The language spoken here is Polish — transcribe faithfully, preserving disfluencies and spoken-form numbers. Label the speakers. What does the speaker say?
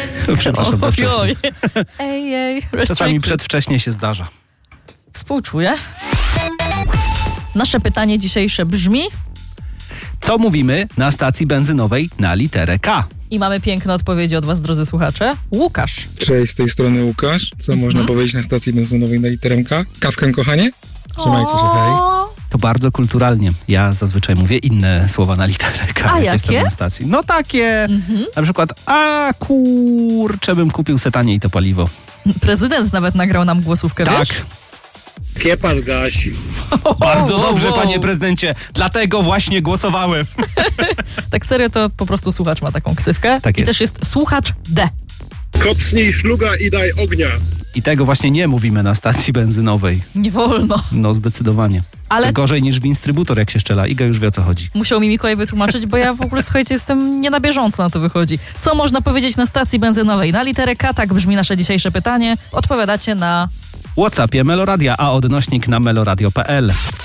Speaker 1: Przepraszam za wcześnie.
Speaker 2: Oj, ej, ej.
Speaker 1: Czasami przedwcześnie się zdarza.
Speaker 2: Współczuję. Nasze pytanie dzisiejsze brzmi...
Speaker 1: Co mówimy na stacji benzynowej na literę K?
Speaker 2: I mamy piękne odpowiedzi od was, drodzy słuchacze. Łukasz.
Speaker 3: Cześć, z tej strony Łukasz. Co
Speaker 2: Mhm.
Speaker 3: można powiedzieć na stacji benzynowej na literę K? Kawkę, kochanie? Trzymajcie się, hej.
Speaker 2: O,
Speaker 1: To bardzo kulturalnie. Ja zazwyczaj mówię inne słowa na literę K.
Speaker 2: A
Speaker 1: jak
Speaker 2: jakie?
Speaker 1: jestem na stacji. No takie,
Speaker 2: Mhm.
Speaker 1: na przykład, a kurczę, bym kupił se taniej to paliwo.
Speaker 2: Prezydent nawet nagrał nam głosówkę,
Speaker 1: Tak.
Speaker 2: wiesz?
Speaker 4: Kiepa zgaś.
Speaker 1: Bardzo
Speaker 2: wow,
Speaker 1: dobrze,
Speaker 2: wow.
Speaker 1: panie prezydencie. Dlatego właśnie głosowałem.
Speaker 2: Tak serio, to po prostu słuchacz ma taką ksywkę.
Speaker 1: Tak
Speaker 2: I
Speaker 1: jest.
Speaker 2: też jest słuchacz D.
Speaker 4: Kopsnij szluga i daj ognia.
Speaker 1: I tego właśnie nie mówimy na stacji benzynowej.
Speaker 2: Nie wolno.
Speaker 1: No zdecydowanie.
Speaker 2: Ale
Speaker 1: To gorzej niż w instrybutor, jak się strzela. Iga już wie, o co chodzi.
Speaker 2: musiał mi Mikołaj wytłumaczyć, bo ja w ogóle, słuchajcie, jestem nie na bieżąco, na to wychodzi. Co można powiedzieć na stacji benzynowej? Na literę K, tak brzmi nasze dzisiejsze pytanie. Odpowiadacie na...
Speaker 1: WhatsAppie Meloradia, a odnośnik na meloradio kropka p l.